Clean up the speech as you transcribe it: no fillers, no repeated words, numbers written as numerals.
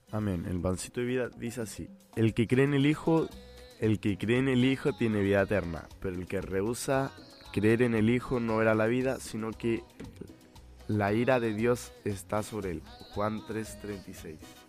Amén. El pancito de vida dice así: el que cree en el Hijo tiene vida eterna, pero el que rehúsa creer en el Hijo no verá la vida, sino que la ira de Dios está sobre él. Juan 3:36.